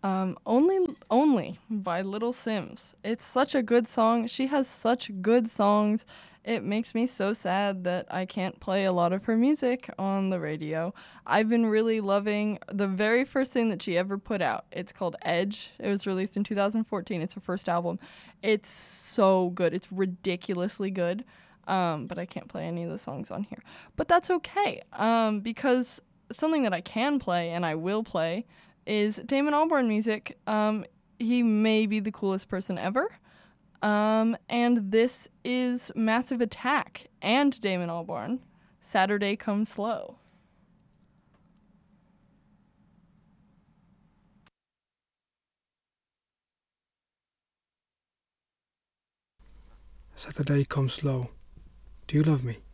Only by Little Sims. It's such a good song. She has such good songs. It makes me so sad that I can't play a lot of her music on the radio. I've been really loving the very first thing that she ever put out. It's called Edge. It was released in 2014. It's her first album. It's so good. It's ridiculously good. But I can't play any of the songs on here. But that's okay. Because something that I can play and I will play is Damon Albarn music. He may be the coolest person ever. And this is Massive Attack and Damon Albarn. Saturday Come Slow. Saturday comes slow. Do you love me?